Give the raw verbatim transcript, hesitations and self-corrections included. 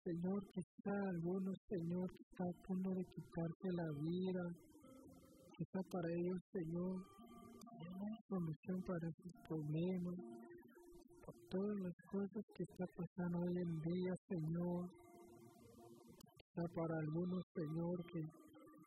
Señor, quizá algunos, Señor, que está a punto de quitarse la vida, quizá para ellos, Señor, no hay solución para esos problemas, por todas las cosas que está pasando hoy en día, Señor. Quizá para algunos, Señor, que